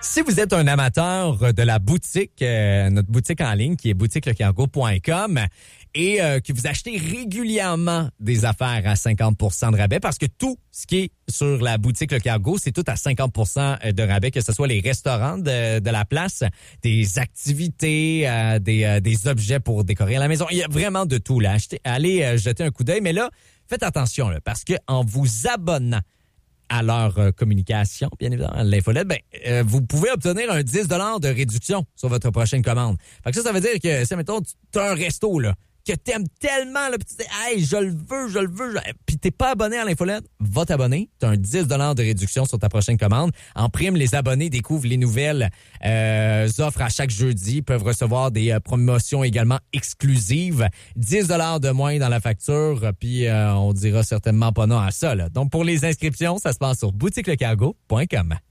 Si vous êtes un amateur de la boutique, notre boutique en ligne qui est boutiquelecargo.com et que vous achetez régulièrement des affaires à 50% de rabais parce que tout ce qui est sur la boutique Le Cargo, c'est tout à 50% de rabais, que ce soit les restaurants de la place, des activités, des objets pour décorer la maison. Il y a vraiment de tout là. Allez jeter un coup d'œil, mais là, faites attention là, parce que en vous abonnant à leur communication, bien évidemment, à l'infolette, vous pouvez obtenir un 10 $ de réduction sur votre prochaine commande. Fait que ça veut dire que, si, mettons, tu as un resto, là, que t'aimes tellement, là, pis tu dis, hey, je le veux, puis t'es pas abonné à l'infolette, va t'abonner. T'as un 10 $ de réduction sur ta prochaine commande. En prime, les abonnés découvrent les nouvelles offres à chaque jeudi, peuvent recevoir des promotions également exclusives. 10 $ de moins dans la facture, puis on dira certainement pas non à ça, là. Donc, pour les inscriptions, ça se passe sur boutiquelecargo.com.